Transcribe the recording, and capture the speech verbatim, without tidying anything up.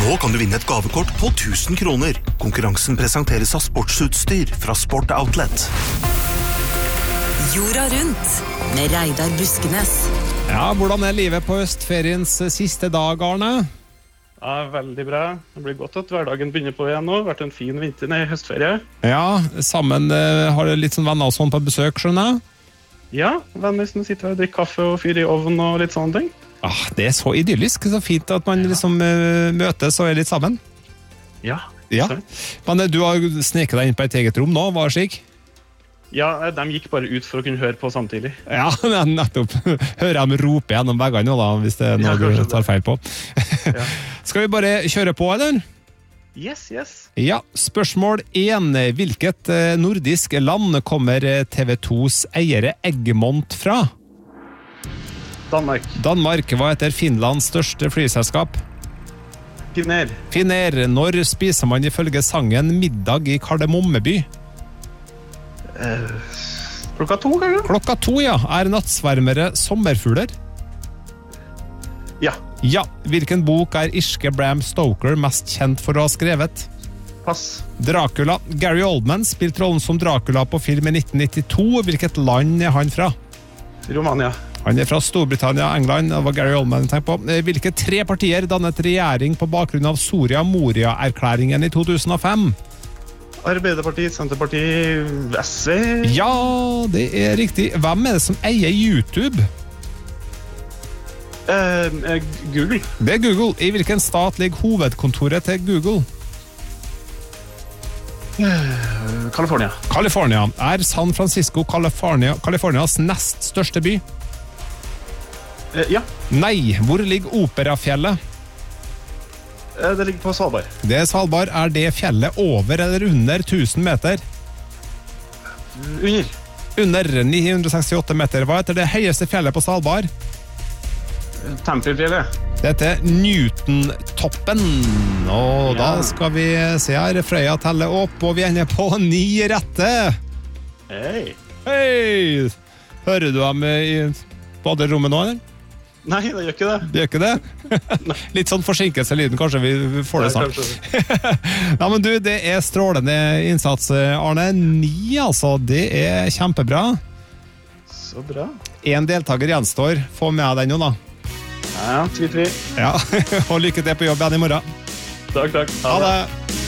Nå kan du vinne et gavekort på tusen kroner. Konkurransen presenteres av sportsutstyr fra Sport Outlet. Jorda rundt med Reidar Buskenes. Ja, hvordan er livet på høstferiens siste dag, Arne? Ja, veldig bra. Det blir godt at hverdagen begynner på igjen nå. Det har vært en fin vinter ned i høstferie. Ja, sammen uh, har du litt sånn venner og sånn på besøk, skjønner jeg? Ja, venner som sitter og drikker kaffe og fyr i ovnen og litt sånne ting. Ah, det er så idyllisk, så fint at man liksom uh, møtes og er litt sammen. Ja, ja. Men uh, du har sneket deg inn på et eget rom nå, hva er slik? Ja, de gikk bare ut for å kunne høre på samtidig. Ja, nettopp. Hører dem rope gjennom veggene nå da, hvis det er noe ja, du tar feil på. Ja. Skal vi bare kjøre på, eller? Yes, yes. Ja, spørsmål én. Hvilket nordisk land kommer T V to's eiere Egmont fra? Danmark. Danmark. Hva heter Finlands største flyselskap? Finnair. Finnair. Når spiser man ifølge sangen middag i Kardemommeby? Uh, klokka to, kanskje? Klokka to, ja. Er nattsvermere sommerfugler? Ja. Ja. Hvilken bok er irske Bram Stoker mest kjent for å ha skrevet? Pass. Dracula. Gary Oldman spilte rollen som Dracula på film i nitten nittito. Hvilket land er han fra? Romania. Han er fra Storbritannia, England. Det var Gary Oldman tenkt på. Hvilke tre partier dannet regjering på bakgrunn av Soria Moria-erklæringen i to tusen og fem? Arbeiderpartiet, Senterpartiet, S V. Ja, det er riktig. Hvem er det som eier YouTube? Uh, Google. Det er Google. I hvilken stat ligger hovedkontoret til Google? Uh, California. California. Er San Francisco California, Californias nest største by? Uh, ja. Nei. Hvor ligger Operafjellet? Uh, det ligger på Svalbard. Det er Svalbard. Er det fjellet over eller under tusen meter? Under. Under ni hundre sekstiåtte meter. Hva heter det høyeste fjellet på Svalbard? Tempelfjellet. Dette er Newton-toppen. Og ja. Da skal vi se her. Frøya teller opp, og vi ender på ni rette. Hei. Hei! Hører du ham i baderommet nå, eller? Nei, det gjør ikke det. Det gjør ikke det? Litt sånn forsinkelse lyden, kanskje vi får det snart. Ja, men du, det er strålende innsats, Arne. Ni, altså. Det er kjempebra. Så bra. En deltaker gjenstår. Få med den nå, da. Ja, tvi, tvi. Ja, og lykke til på jobb igjen i morgen. Takk, takk. Ha det.